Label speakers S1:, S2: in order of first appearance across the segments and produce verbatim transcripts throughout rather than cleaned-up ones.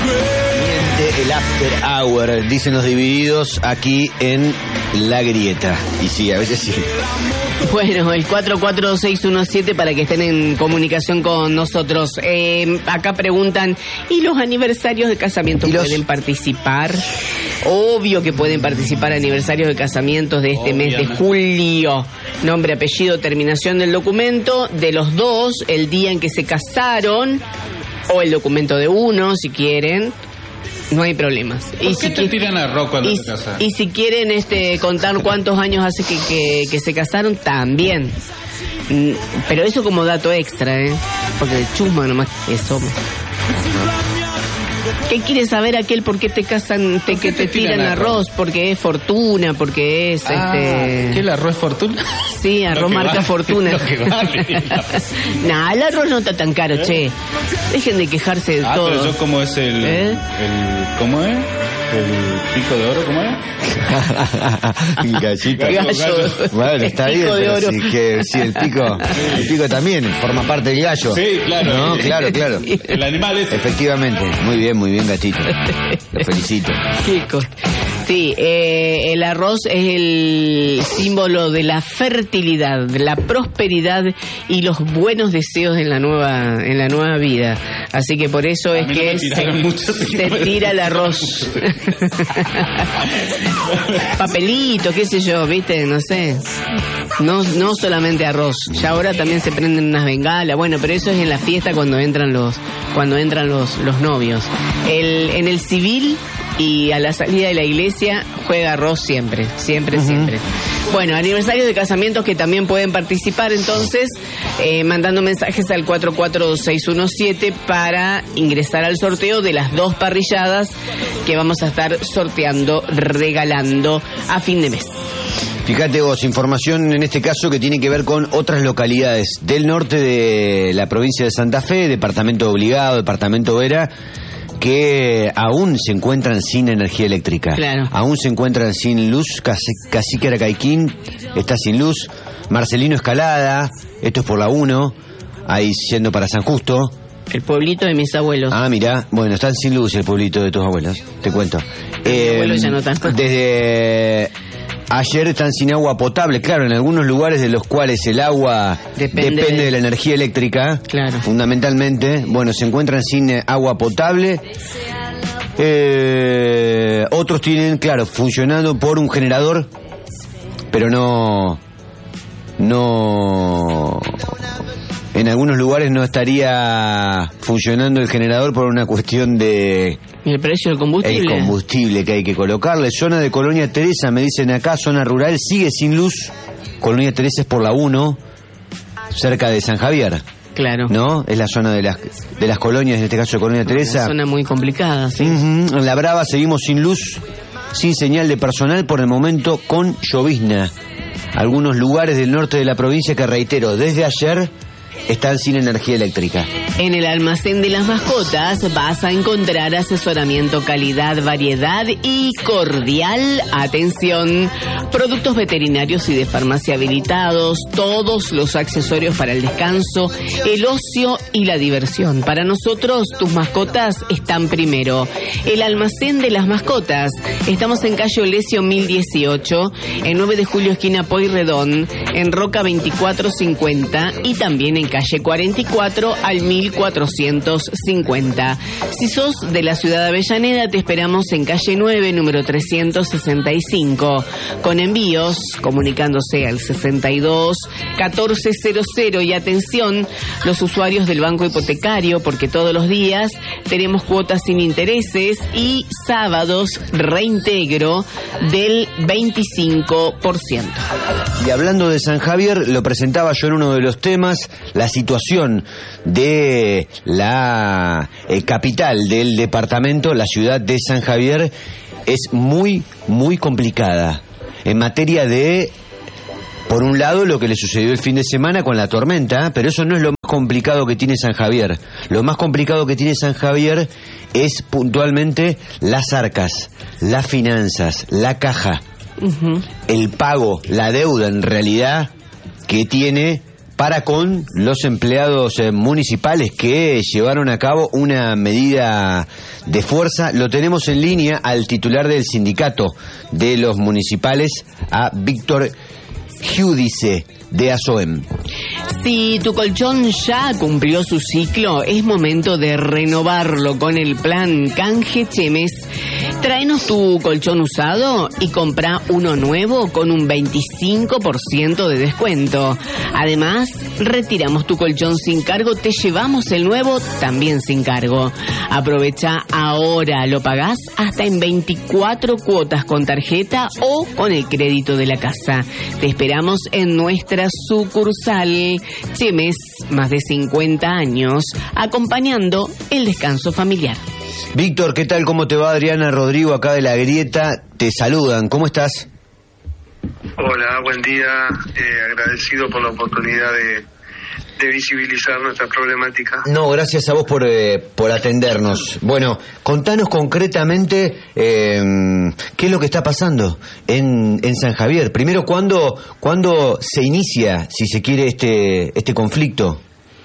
S1: El After Hour, dicen los divididos aquí en La Grieta. Y sí, a veces sí.
S2: Bueno, el cuatro cuatro seis uno siete para que estén en comunicación con nosotros. Eh, acá preguntan, ¿y los aniversarios de casamiento pueden los... participar? Obvio que pueden participar aniversarios de casamientos de este Obviamente. mes de julio. Nombre, apellido, terminación del documento, de los dos, el día en que se casaron, o el documento de uno, si quieren. No hay problemas.
S3: ¿Por y qué si te tiran a rock cuando
S2: y,
S3: se casan?
S2: Y si quieren este contar cuántos años hace que, que, que se casaron, también. Pero eso como dato extra, ¿eh? Porque el chusma nomás eso. ¿Qué quiere saber aquel por qué te casan, te, que te, te tiran, tiran arroz? arroz? Porque es fortuna, porque es
S3: ah,
S2: este...
S3: ¿Qué el arroz es fortuna?
S2: Sí, arroz marca
S3: vale,
S2: fortuna.
S3: Lo que vale.
S2: Nah, el arroz no está tan caro, ¿Eh? che. Dejen de quejarse de
S3: ah,
S2: todo.
S3: Ah, pero yo como es el,
S2: ¿Eh?
S3: el... ¿Cómo es? ¿El pico de oro? ¿Cómo es?
S1: El gallito.
S2: Gallo. Gallo.
S1: Bueno, está
S2: el
S1: bien,
S2: pico de
S1: pero
S2: oro.
S1: sí, que, sí, el pico, el pico también forma parte del gallo.
S3: Sí, claro.
S1: No, claro, claro.
S3: El animal es.
S1: Efectivamente, muy bien, muy bien, gatito. Lo felicito.
S2: Chicos. Sí, eh, el arroz es el símbolo de la fertilidad, de la prosperidad y los buenos deseos en la nueva en la nueva vida. Así que por eso es que se, se tira el arroz. Papelito, qué sé yo, viste, no sé. No, no solamente arroz. Ya ahora también se prenden unas bengalas. Bueno, pero eso es en la fiesta cuando entran los cuando entran los los novios. El, en el civil y a la salida de la iglesia juega arroz siempre, siempre, uh-huh. siempre. Bueno, aniversarios de casamientos que también pueden participar entonces, eh, mandando mensajes al cuatro cuatro seis uno siete para ingresar al sorteo de las dos parrilladas que vamos a estar sorteando, regalando a fin de mes.
S1: Fíjate vos, información en este caso que tiene que ver con otras localidades del norte de la provincia de Santa Fe, departamento Obligado, departamento Vera, que aún se encuentran sin energía eléctrica.
S2: Claro.
S1: Aún se encuentran sin luz. Cacique Aracaiquín está sin luz. Marcelino Escalada, esto es por la uno, ahí siendo para San Justo.
S2: El pueblito de mis abuelos.
S1: Ah, mirá, bueno, están sin luz el pueblito de tus abuelos, te cuento.
S2: Mis eh, abuelos ya no están.
S1: Desde ayer están sin agua potable, claro, en algunos lugares de los cuales el agua depende, depende de... de la energía eléctrica,
S2: claro.
S1: fundamentalmente, bueno, se encuentran sin eh, agua potable. Eh, otros tienen, claro, funcionando por un generador, pero no, no, en algunos lugares no estaría funcionando el generador por una cuestión de...
S2: ¿Y el precio del combustible?
S1: El combustible que hay que colocarle. Zona de Colonia Teresa, me dicen acá, zona rural, sigue sin luz. Colonia Teresa es por la uno, cerca de San Javier.
S2: Claro.
S1: ¿No? Es la zona de las de las colonias, en este caso de Colonia Teresa.
S2: Una zona muy complicada, sí.
S1: Uh-huh. En La Brava seguimos sin luz, sin señal de personal por el momento, con llovizna. Algunos lugares del norte de la provincia que, reitero, desde ayer están sin energía eléctrica.
S2: En el almacén de las mascotas vas a encontrar asesoramiento, calidad, variedad y cordial atención. Productos veterinarios y de farmacia habilitados, todos los accesorios para el descanso, el ocio y la diversión. Para nosotros, tus mascotas están primero. El almacén de las mascotas. Estamos en calle Olesio mil dieciocho, en nueve de julio esquina Pueyrredón, en Roca veinticuatro cincuenta y también en calle cuarenta y cuatro al mil cuatrocientos cincuenta. Si sos de la ciudad de Avellaneda, te esperamos en calle nueve, número trescientos sesenta y cinco, con envíos, comunicándose al sesenta y dos catorce cero cero. Y atención, los usuarios del banco hipotecario, porque todos los días tenemos cuotas sin intereses y sábados reintegro del veinticinco por ciento.
S1: Y hablando de San Javier, lo presentaba yo en uno de los temas, la situación de la eh, capital del departamento, la ciudad de San Javier, es muy, muy complicada en materia de, por un lado, lo que le sucedió el fin de semana con la tormenta, pero eso no es lo más complicado que tiene San Javier. Lo más complicado que tiene San Javier es puntualmente las arcas, las finanzas, la caja, uh-huh. el pago, la deuda en realidad que tiene para con los empleados eh, municipales que llevaron a cabo una medida de fuerza. Lo tenemos en línea al titular del sindicato de los municipales, a Víctor Giudice, de ASOEM.
S2: Si tu colchón ya cumplió su ciclo, es momento de renovarlo con el plan Canje Chemes. Tráenos tu colchón usado y compra uno nuevo con un veinticinco por ciento de descuento. Además, retiramos tu colchón sin cargo, te llevamos el nuevo también sin cargo. Aprovecha ahora, lo pagás hasta en veinticuatro cuotas con tarjeta o con el crédito de la casa. Te esperamos en nuestra sucursal. Chemes, más de cincuenta años, acompañando el descanso familiar.
S1: Víctor, ¿qué tal? ¿Cómo te va? Adriana, Rodrigo, acá de La Grieta, te saludan. ¿Cómo estás?
S4: Hola, buen día. Eh, agradecido por la oportunidad de, de visibilizar nuestra problemática.
S1: No, gracias a vos por, eh, por atendernos. Bueno, contanos concretamente eh, qué es lo que está pasando en, en San Javier. Primero, ¿cuándo, ¿cuándo se inicia, si se quiere, este, este conflicto?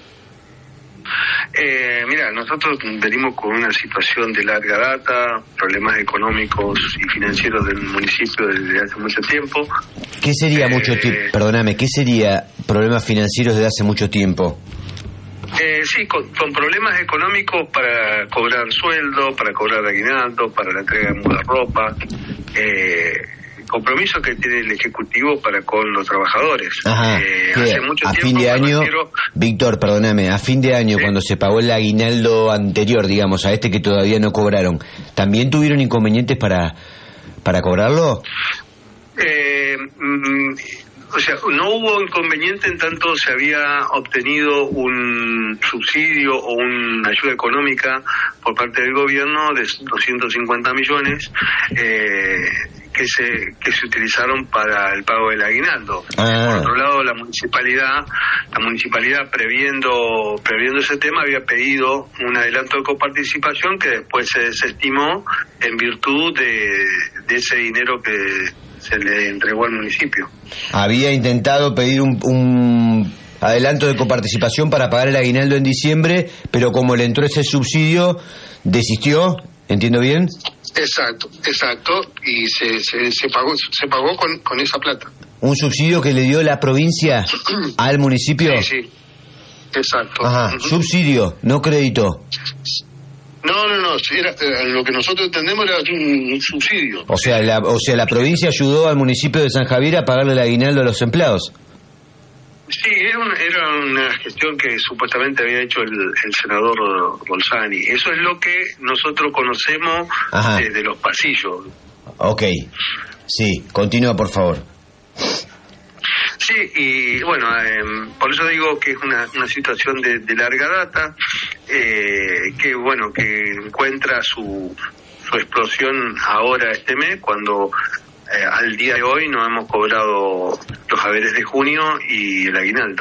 S4: Eh, mira, nosotros venimos con una situación de larga data, problemas económicos y financieros del municipio desde hace mucho tiempo.
S1: ¿Qué sería
S4: eh,
S1: mucho tiempo? Perdóname, ¿qué sería problemas financieros desde hace mucho tiempo?
S4: Eh, sí, con, con problemas económicos para cobrar sueldo, para cobrar aguinaldo, para la entrega de muda ropa, eh, compromiso que tiene el Ejecutivo para con los trabajadores.
S1: Ajá,
S4: eh,
S1: que
S4: hace mucho
S1: a
S4: tiempo,
S1: fin de año,
S4: refiero...
S1: Víctor, perdóname, a fin de año, sí, cuando se pagó el aguinaldo anterior, digamos, a este que todavía no cobraron, ¿también tuvieron inconvenientes para, para cobrarlo?
S4: Eh, mm, o sea, no hubo inconveniente en tanto se había obtenido un subsidio o una ayuda económica por parte del gobierno de doscientos cincuenta millones eh, que se que se utilizaron para el pago del aguinaldo. Ah. Por otro lado, la municipalidad, la municipalidad previendo previendo ese tema había pedido un adelanto de coparticipación que después se desestimó en virtud de, de ese dinero que se le entregó al municipio.
S1: Había intentado pedir un, un adelanto de coparticipación para pagar el aguinaldo en diciembre, pero como le entró ese subsidio, desistió, ¿entiendo bien?
S4: Exacto, exacto, y se se, se pagó se pagó con, con esa plata.
S1: ¿Un subsidio que le dio la provincia al municipio?
S4: Sí, sí, exacto.
S1: Ajá, uh-huh. Subsidio, no crédito.
S4: No, no, no, era, lo que nosotros entendemos era un, un subsidio.
S1: O sea, la, o sea, la provincia ayudó al municipio de San Javier a pagarle el aguinaldo a los empleados.
S4: Sí, era una, era una gestión que supuestamente había hecho el, el senador Bolzani. Eso es lo que nosotros conocemos de, de los pasillos.
S1: Ok, sí, continúa por favor.
S4: Sí, y bueno, eh, por eso digo que es una, una situación de, de larga data, eh, que bueno, que encuentra su, su explosión ahora este mes, cuando eh, al día de hoy no hemos cobrado los haberes de junio y el aguinaldo.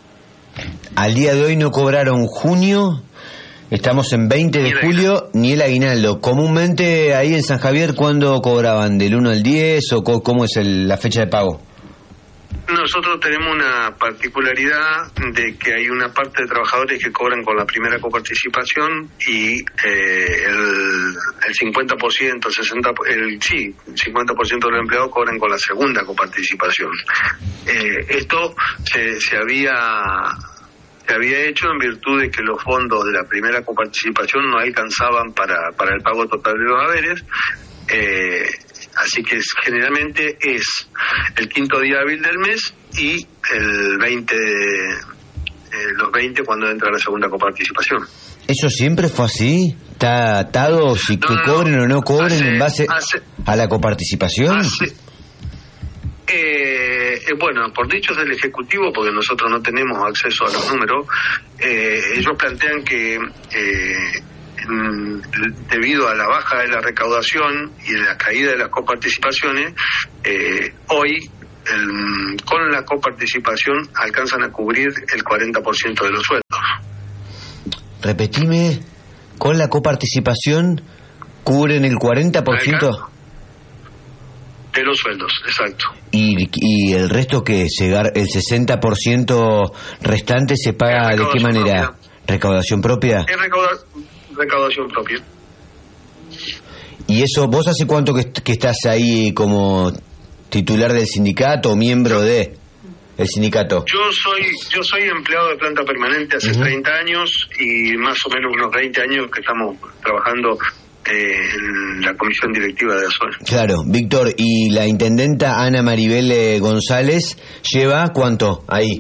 S1: Al día de hoy no cobraron junio, estamos en veinte de julio, ni el aguinaldo. Comúnmente ahí en San Javier, ¿cuándo cobraban? ¿Del uno al diez o cómo es el, la fecha de pago?
S4: Nosotros tenemos una particularidad de que hay una parte de trabajadores que cobran con la primera coparticipación y eh, el, el cincuenta por ciento, el sesenta por ciento, el, sí, el cincuenta por ciento de los empleados cobran con la segunda coparticipación. Eh, esto se, se había se había hecho en virtud de que los fondos de la primera coparticipación no alcanzaban para, para el pago total de los haberes. Eh, Así que es, generalmente es el quinto día hábil del mes y el veinte, eh, los veinte cuando entra la segunda coparticipación.
S1: ¿Eso siempre fue así? ¿Está atado si
S4: no,
S1: que
S4: no,
S1: cobren o no cobren
S4: hace,
S1: en base
S4: hace,
S1: a la coparticipación?
S4: Hace, eh, eh, bueno, por dichos del Ejecutivo, porque nosotros no tenemos acceso a los números, eh, ellos plantean que... Eh, debido a la baja de la recaudación y de la caída de las coparticipaciones, eh, hoy el, con la coparticipación alcanzan a cubrir el cuarenta por ciento de los sueldos.
S1: Repetime, ¿con la coparticipación cubren el cuarenta por ciento?
S4: De los sueldos, exacto.
S1: ¿Y, y el resto que se gar- el sesenta por ciento restante se paga de qué manera?
S4: Propia.
S1: ¿Recaudación propia?
S4: Es recauda- recaudación propia.
S1: ¿Y eso, vos hace cuánto que, que estás ahí como titular del sindicato o miembro de el sindicato?
S4: Yo soy yo soy empleado de planta permanente hace uh-huh. treinta años y más o menos unos veinte años que estamos trabajando eh, en la comisión directiva de Azul.
S1: Claro, Víctor, ¿y la intendenta Ana Maribel eh, González lleva cuánto ahí?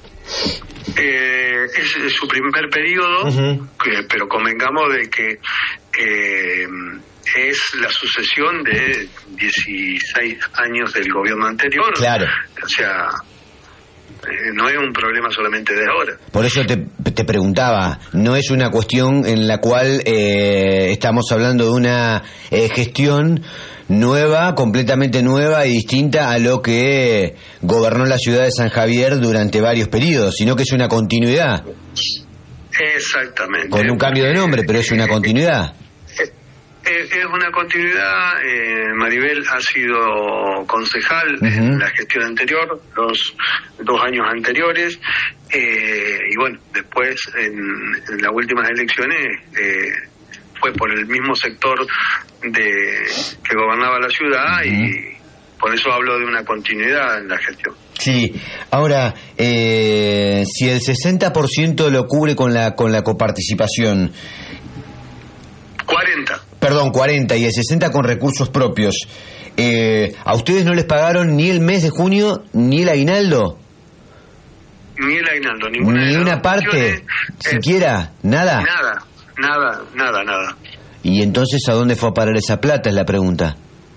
S4: Eh, es, es su primer periodo, uh-huh. que, pero convengamos de que eh, es la sucesión de dieciséis años del gobierno anterior.
S1: Claro.
S4: O sea, eh, no es un problema solamente de ahora.
S1: Por eso te, te preguntaba, no es una cuestión en la cual eh, estamos hablando de una eh, gestión nueva, completamente nueva y distinta a lo que gobernó la ciudad de San Javier durante varios periodos, sino que es una continuidad.
S4: Exactamente.
S1: Con un cambio de nombre, pero es una continuidad.
S4: Es una continuidad. eh, Maribel ha sido concejal uh-huh. en la gestión anterior, los dos años anteriores, eh, y bueno, después en, en las últimas elecciones eh, fue por el mismo sector de que gobernaba la ciudad uh-huh. y por eso hablo de una continuidad en la gestión.
S1: Sí, ahora, eh, si el sesenta por ciento lo cubre con la con la coparticipación...
S4: cuarenta.
S1: Perdón, cuarenta y el sesenta con recursos propios. Eh, ¿A ustedes no les pagaron ni el mes de junio ni el aguinaldo?
S4: Ni el aguinaldo, ninguna
S1: Ni
S4: de
S1: una parte,
S4: eh,
S1: siquiera, nada.
S4: Nada, nada, nada, nada.
S1: ¿Y entonces a dónde fue a parar esa plata? Es la pregunta.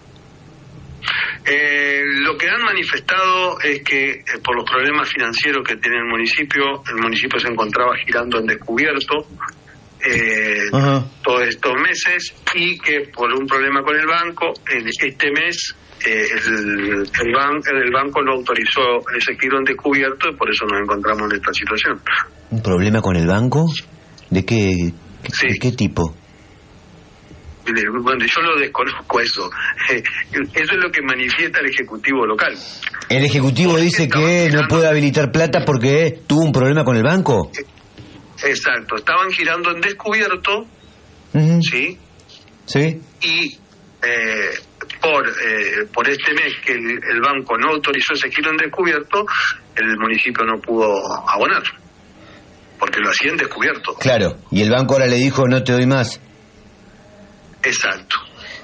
S4: Eh, lo que han manifestado es que eh, por los problemas financieros que tiene el municipio, el municipio se encontraba girando en descubierto eh, uh-huh. todos estos meses y que por un problema con el banco, en este mes eh, el, el, ban, el banco no autorizó ese giro en descubierto y por eso nos encontramos en esta situación.
S1: ¿Un problema con el banco? ¿De qué, qué,
S4: sí.
S1: ¿de qué tipo?
S4: Bueno, yo lo desconozco eso. Eso es lo que manifiesta el Ejecutivo local.
S1: ¿El Ejecutivo dice que no puede habilitar plata porque tuvo un problema con el banco?
S4: Exacto, estaban girando en descubierto,
S1: uh-huh.
S4: ¿sí?
S1: Sí.
S4: Y eh, por eh, por este mes que el, el banco no autorizó ese giro en descubierto, el municipio no pudo abonar, porque lo hacía en descubierto.
S1: Claro, y el banco ahora le dijo, no te doy más.
S4: Exacto.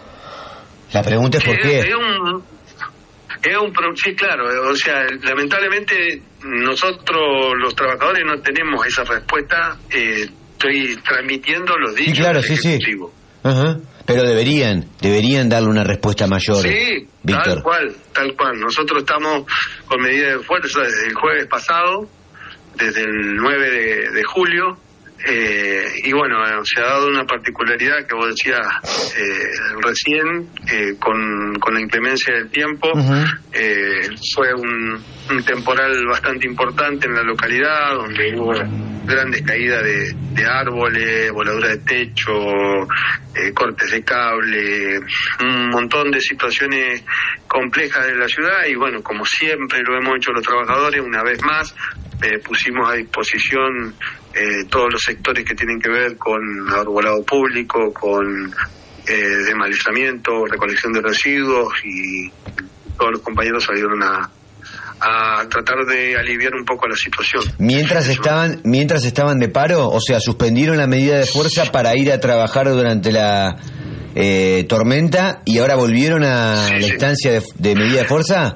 S1: La pregunta es por qué.
S4: Es, es un, es un sí, claro, o sea, lamentablemente nosotros los trabajadores no tenemos esa respuesta. Eh, estoy transmitiendo los dichos
S1: sí, claro,
S4: del
S1: sí,
S4: Ejecutivo.
S1: Sí. Uh-huh. Pero deberían, deberían darle una respuesta mayor.
S4: Sí,
S1: Víctor.
S4: Tal cual, tal cual. Nosotros estamos con medidas de fuerza desde el jueves pasado, desde el nueve de, de julio. Eh, y bueno, eh, se ha dado una particularidad que vos decías eh, recién, eh, con, con la inclemencia del tiempo. Uh-huh. eh, fue un, un temporal bastante importante en la localidad, donde hubo grandes caídas de, de árboles, voladura de techo, eh, cortes de cable, un montón de situaciones complejas de la ciudad. Y bueno, como siempre lo hemos hecho los trabajadores, una vez más eh, pusimos a disposición Eh, todos los sectores que tienen que ver con arbolado público, con eh, desmalezamiento, recolección de residuos, y todos los compañeros salieron a, a tratar de aliviar un poco la situación.
S1: Mientras estaban, mientras estaban de paro, o sea, suspendieron la medida de fuerza para ir a trabajar durante la eh, tormenta y ahora volvieron a
S4: sí,
S1: la
S4: sí.
S1: instancia de, de medida de fuerza.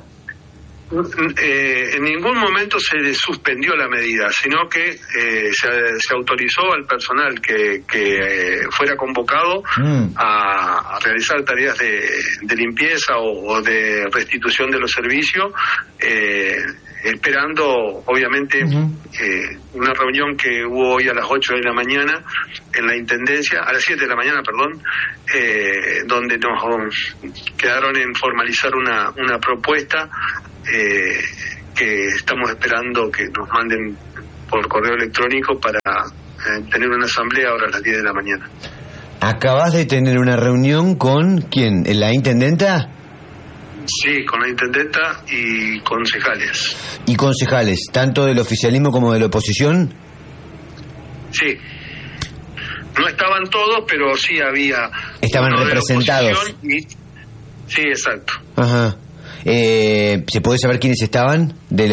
S4: Eh, en ningún momento se suspendió la medida, sino que eh, se, se autorizó al personal que, que eh, fuera convocado mm. a, a realizar tareas de, de limpieza o, o de restitución de los servicios, eh, esperando obviamente uh-huh. eh, una reunión que hubo hoy a las ocho de la mañana en la Intendencia, a las siete de la mañana, perdón, eh, donde nos quedaron en formalizar una, una propuesta Eh, que estamos esperando que nos manden por correo electrónico para eh, tener una asamblea ahora a las diez de la mañana.
S1: ¿Acabas de tener una reunión con quién? ¿La intendenta?
S4: Sí, con la intendenta y concejales.
S1: ¿Y concejales, tanto del oficialismo como de la oposición?
S4: Sí. No estaban todos, pero sí había...
S1: Estaban representados.
S4: Y... Sí, exacto.
S1: Ajá. Eh, ¿Se puede saber quiénes estaban de la